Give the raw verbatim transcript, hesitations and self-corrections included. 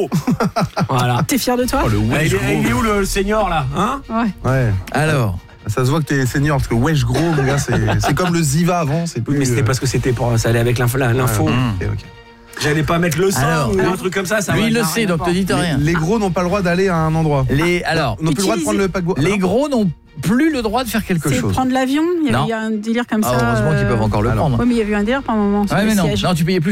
gros. Voilà. T'es fier de toi? Oh, le Ah, wesh il, est, gros. il est où le senior là, hein? Ouais. Ouais. Alors, Ça se voit que t'es senior parce que wesh gros, mon gars, c'est c'est comme le Ziva avant. C'est Oui, mais c'était parce que c'était pour ça allait avec l'info. l'info. Ouais, ok, ok. J'allais pas mettre le sang Alors, ou alors, un truc comme ça. ça lui va, il le ça sait, n'a donc te rien dites Les, rien. les gros n'ont pas le droit d'aller à un endroit. Les, alors, N'ont plus le droit de prendre le paquebot. les gros n'ont plus le droit de faire quelque C'est chose. prendre l'avion. Il y Non. avait il y a un délire comme Ah, ça. heureusement qu'ils peuvent encore le alors. prendre. Oui, mais il y a eu un délire par un moment. sur Ouais, le mais non, siège. non, tu payais plus